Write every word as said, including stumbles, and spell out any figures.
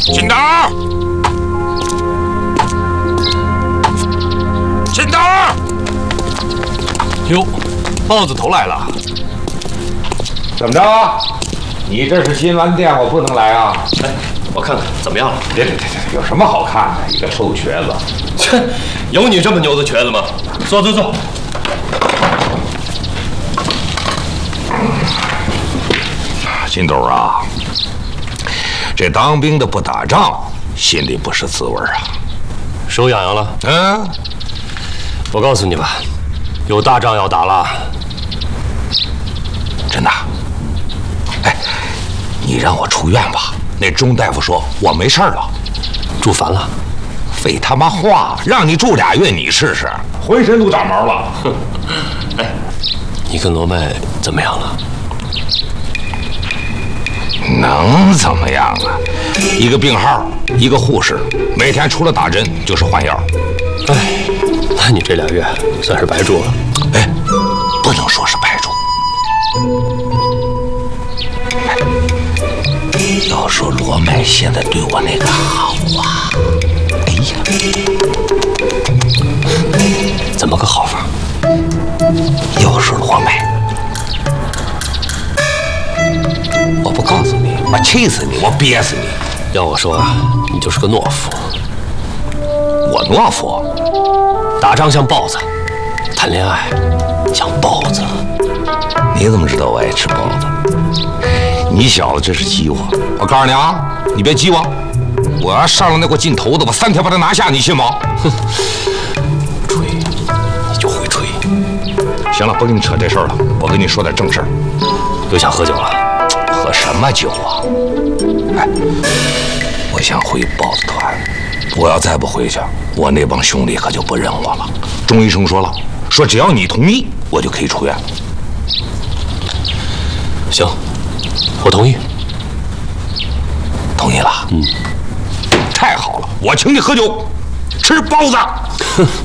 金斗，金斗， 哟，豹子头来了。 怎么着？你这是新来电，我不能来啊！ 哎，我看看怎么样了？ 别别别别，有什么好看的？一个臭瘸子。 切，有你这么牛的瘸子吗？坐坐坐。 金斗啊，这当兵的不打仗，心里不是滋味啊。 手痒痒了？ 嗯， 我告诉你吧，有大仗要打了。 真的？哎，你让我出院吧。那钟大夫说我没事了， 住烦了。 废他妈话！让你住俩月，你试试，浑身都长毛了。 哼，哎，你跟罗麦怎么样了？ 能怎么样啊？一个病号，一个护士，每天除了打针就是换药。 哎，那你这俩月算是白住了。 哎，不能说是白住。哎，要说罗麦现在对我那个好啊，哎呀， 怎么个好法？ 要是罗麦，我不告诉你，我气死你，我憋死你。 要我说，你就是个懦夫。 我懦夫？ 打仗像豹子，谈恋爱像包子。 你怎么知道我爱吃包子？你小子真是激我！我告诉你啊，你别激我，我要上了那个劲头子，我三天把他拿下，你信吗？ 哼，吹，你就会吹。 行了，不跟你扯这事儿了，我跟你说点正事儿。 又想喝酒了？ 喝什么酒啊？哎，我想回豹子团，我要再不回去，我那帮兄弟可就不认我了。钟医生说了，说只要你同意，我就可以出院。 行，我同意。 同意了？ 嗯， 太好了，我请你喝酒，吃包子。 哼。